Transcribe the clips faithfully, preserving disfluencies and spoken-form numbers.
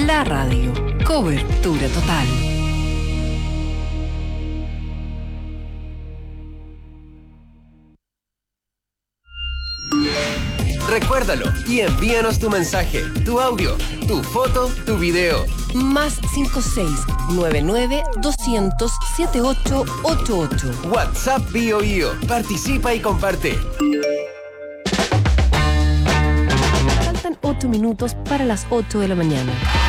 La radio. Cobertura total. Recuérdalo y envíanos tu mensaje, tu audio, tu foto, tu video. Más cinco seis nueve nueve dos cero cero siete ocho ocho ocho. WhatsApp Bio Bio. Participa y comparte. Faltan ocho minutos para las ocho de la mañana.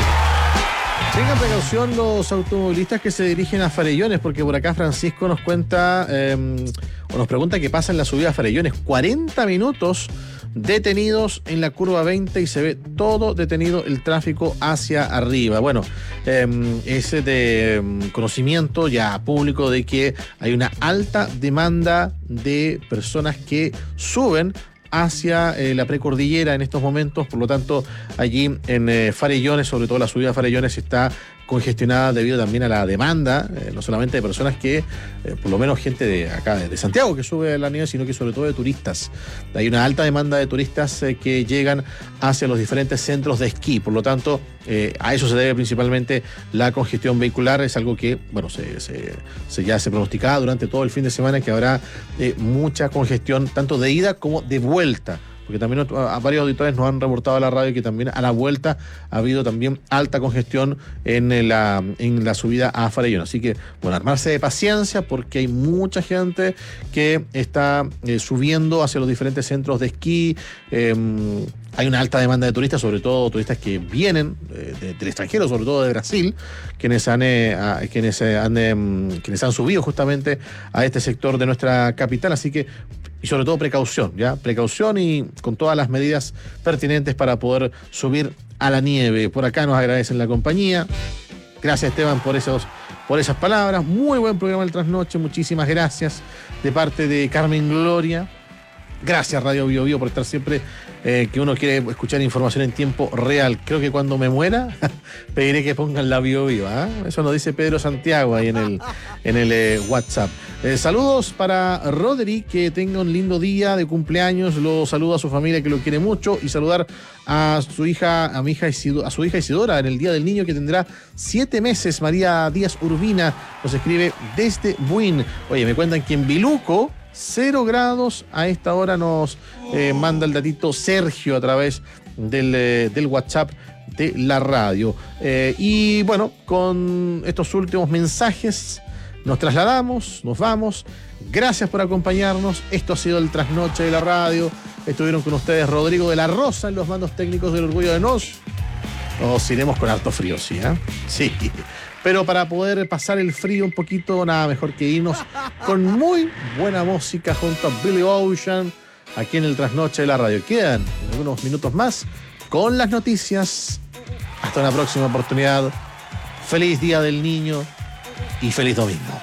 Tengan precaución los automovilistas que se dirigen a Farellones, porque por acá Francisco nos cuenta eh, o nos pregunta qué pasa en la subida a Farellones. cuarenta minutos detenidos en la curva veinte y se ve todo detenido el tráfico hacia arriba. Bueno, eh, es de conocimiento ya público de que hay una alta demanda de personas que suben hacia eh, la precordillera en estos momentos, por lo tanto allí en eh, Farellones, sobre todo la subida a Farellones, está congestionada debido también a la demanda, eh, no solamente de personas que, eh, por lo menos gente de acá, de Santiago que sube a la nieve, sino que sobre todo de turistas. Hay una alta demanda de turistas eh, que llegan hacia los diferentes centros de esquí, por lo tanto, eh, a eso se debe principalmente la congestión vehicular. Es algo que, bueno, se, se, se ya se pronosticaba durante todo el fin de semana que habrá eh, mucha congestión, tanto de ida como de vuelta. Porque también a varios auditores nos han reportado a la radio que también a la vuelta ha habido también alta congestión en la, en la subida a Farellones. Así que, bueno, armarse de paciencia porque hay mucha gente que está eh, subiendo hacia los diferentes centros de esquí. Eh, hay una alta demanda de turistas, sobre todo turistas que vienen eh, de, del extranjero, sobre todo de Brasil, quienes han, eh, a, quienes, eh, han, eh, quienes han subido justamente a este sector de nuestra capital. Así que, y sobre todo precaución, ¿ya? Precaución y con todas las medidas pertinentes para poder subir a la nieve. Por acá nos agradecen la compañía. Gracias, Esteban, por esos, por esas palabras. Muy buen programa el Trasnoche. Muchísimas gracias de parte de Carmen Gloria. Gracias, Radio Bio Bio, por estar siempre eh, que uno quiere escuchar información en tiempo real. Creo que cuando me muera pediré que pongan la Bio Bio, ¿eh? Eso nos dice Pedro Santiago ahí en el, en el eh, WhatsApp. Eh, saludos para Rodri, que tenga un lindo día de cumpleaños. Lo saluda a su familia, que lo quiere mucho, y saludar a su hija, a mi hija Isidora, a su hija Isidora en el Día del Niño, que tendrá siete meses. María Díaz Urbina nos escribe desde Buin. Oye, me cuentan que en Biluco cero grados a esta hora. Nos eh, manda el datito Sergio a través del, eh, del WhatsApp de la radio. Eh, y bueno, con estos últimos mensajes nos trasladamos, nos vamos. Gracias por acompañarnos. Esto ha sido el Trasnoche de la radio. Estuvieron con ustedes Rodrigo de la Rosa en los mandos técnicos del Orgullo de Nos. Nos iremos con harto frío, ¿sí? ¿eh? Sí. Pero para poder pasar el frío un poquito, nada mejor que irnos con muy buena música junto a Billy Ocean aquí en el Trasnoche de la radio. Quedan algunos minutos más con las noticias. Hasta una próxima oportunidad. Feliz Día del Niño y feliz domingo.